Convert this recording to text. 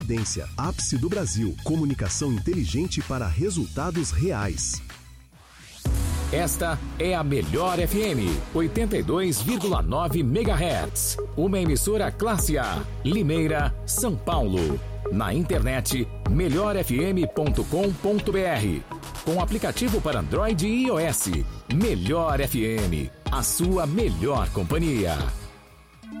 Confidência, ápice do Brasil, comunicação inteligente para resultados reais. Esta é a Melhor FM, 82,9 MHz. Uma emissora classe A, Limeira, São Paulo. Na internet, melhorfm.com.br. Com aplicativo para Android e iOS. Melhor FM, a sua melhor companhia.